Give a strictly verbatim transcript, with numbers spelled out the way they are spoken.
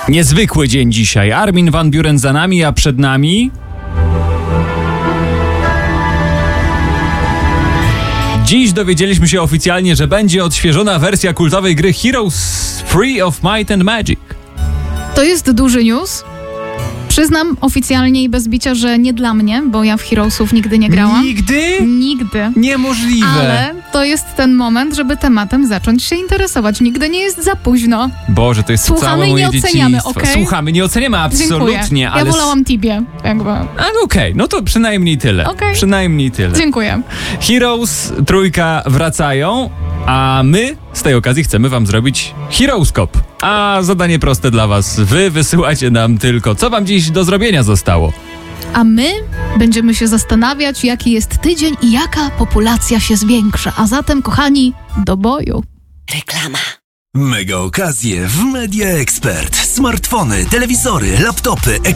Niezwykły dzień dzisiaj. Armin van Buuren za nami, a przed nami... Dziś dowiedzieliśmy się oficjalnie, że będzie odświeżona wersja kultowej gry Heroes Free of Might and Magic. To jest duży news. Przyznam oficjalnie i bez bicia, że nie dla mnie, bo ja w Heroesów nigdy nie grałam. Nigdy? Nigdy. Niemożliwe. Ale to jest ten moment, żeby tematem zacząć się interesować. Nigdy nie jest za późno. Boże, to jest Słuchamy całe moje i nie oceniamy, dzieciństwo. okej? Słuchamy, nie oceniamy absolutnie, Dziękuję. ale... Ja wolałam Tibie, jakby. A okej, okay. No to przynajmniej tyle. Okay. Przynajmniej tyle. Dziękuję. Heroes trójka wracają, a my z tej okazji chcemy wam zrobić Heroeskop. A zadanie proste dla was. Wy wysyłacie nam tylko, co wam dziś do zrobienia zostało. A my będziemy się zastanawiać, jaki jest tydzień i jaka populacja się zwiększa. A zatem, kochani, do boju. Reklama. Mega okazje w Media Expert. Smartfony, telewizory, laptopy,